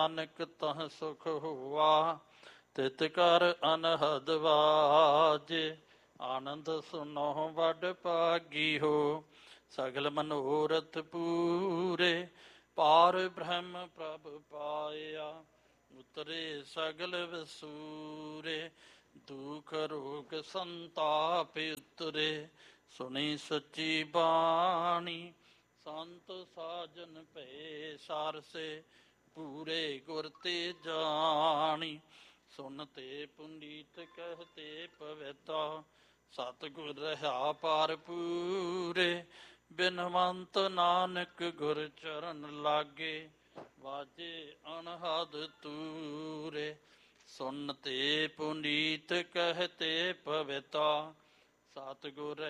ਨਾਨਕ ਤਹ ਸੁਖ ਹੋਆ, ਤਿਤ ਕਰ ਅਨਹਦ ਵਾਜੇ। ਆਨੰਦ ਸੁਨੋ ਵਡ ਭਾਗੀ ਹੋ, ਸਗਲ ਮਨੋਰਥ ਪੂਰੇ। ਪਾਰ ਬ੍ਰਹਮ ਪ੍ਰਭ ਪਾਇਆ, ਉਤਰੇ ਸਗਲ ਵਸੂਰੇ। ਦੁਖ ਰੋਗ ਸੰਤਾਪ ਉਤਰੇ, ਸੁਣੀ ਸੱਚੀ ਬਾਣੀ। ਸੰਤ ਸਾਜਨ ਭਏ ਸਾਰਸੇ, ਪੂਰੇ ਗੁਰ ਤੇ ਜਾਣੀ। ਸੁਨਤੇ ਪੁਨੀਤ ਕਹਤੇ ਪਵਿੱਤਾ, ਸਤਿਗੁਰ ਰਹਾ ਪਾਰ ਪੂਰੇ। ਬਿਨਵੰਤ ਨਾਨਕ ਗੁਰ ਚਰਨ ਲਾਗੇ, ਵਾਜੇ ਅਨਹਦ ਤੂਰੇ। ਸੁਨਤੇ ਪੁਨੀਤ ਕਹਤੇ ਪਵਿੱਤਾ, ਸਤਿਗੁਰ